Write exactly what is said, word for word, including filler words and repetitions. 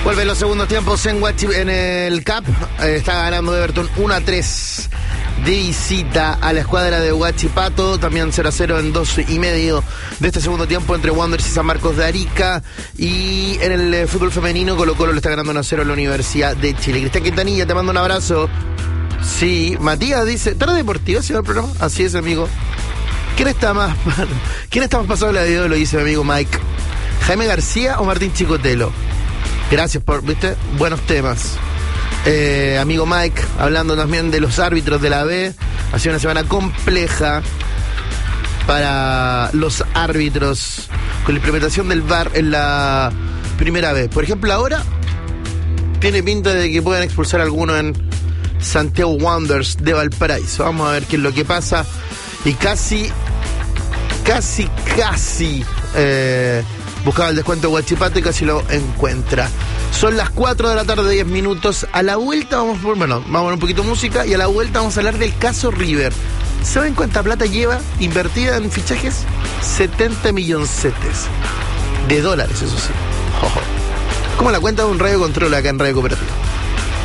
Vuelven los segundos tiempos en, Guachi- en el C A P. Eh, está ganando Everton uno a tres de visita a la escuadra de Huachipato. También cero a cero en dos y medio de este segundo tiempo entre Wanderers y San Marcos de Arica. Y en el eh, fútbol femenino, Colo Colo le está ganando uno a cero a la Universidad de Chile. Cristian Quintanilla, te mando un abrazo. Sí, Matías dice, ¿tarde deportiva se va el programa? Así es, amigo. ¿Quién está más ¿Quién está más pasado la video? Lo dice mi amigo Mike. ¿Jaime García o Martín Chicotelo? Gracias por, ¿viste? Buenos temas. Eh, amigo Mike, hablando también de los árbitros de la B. Ha sido una semana compleja para los árbitros con la implementación del V A R en la primera vez. Por ejemplo, ahora tiene pinta de que puedan expulsar a alguno en Santiago Wanderers de Valparaíso. Vamos a ver qué es lo que pasa. Y casi, casi, casi eh, buscaba el descuento de Huachipato y casi lo encuentra. Son las cuatro de la tarde, diez minutos. A la vuelta vamos por, bueno, vamos a ver un poquito de música y a la vuelta vamos a hablar del caso River. ¿Saben cuánta plata lleva invertida en fichajes? setenta milloncetes de dólares, eso sí. Oh, como la cuenta de un radio control acá en Radio Cooperativa.